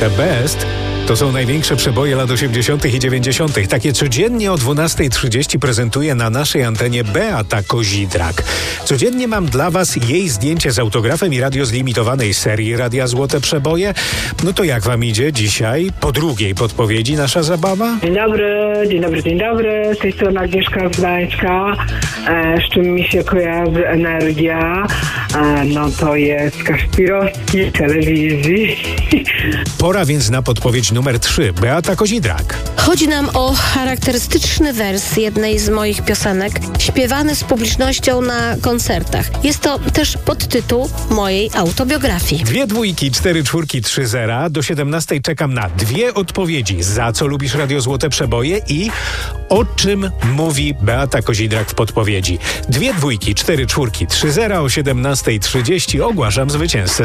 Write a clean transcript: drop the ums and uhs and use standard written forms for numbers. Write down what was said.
The Best to są największe przeboje lat 80. i 90. Takie codziennie o 12:30 prezentuje na naszej antenie Beata Kozidrak. Codziennie mam dla was jej zdjęcie z autografem i radio z limitowanej serii Radia Złote Przeboje. No to jak wam idzie dzisiaj? Po drugiej podpowiedzi nasza zabawa? Dzień dobry. Z tej strony Agnieszka z Gdańska. Z czym mi się kojarzy energia? No to jest Kaspirowski, telewizji. Pora więc na podpowiedź numer 3. Beata Kozidrak. Chodzi nam o charakterystyczny wers jednej z moich piosenek, śpiewany z publicznością na koncertach. Jest to też podtytuł mojej autobiografii. 2 dwójki, 4 czwórki, 3 zera. Do 17 czekam na 2 odpowiedzi. Za co lubisz Radio Złote Przeboje i o czym mówi Beata Kozidrak w podpowiedzi. 2 dwójki, 4 czwórki, 3 zera. O 17:30 ogłaszam zwycięzcę.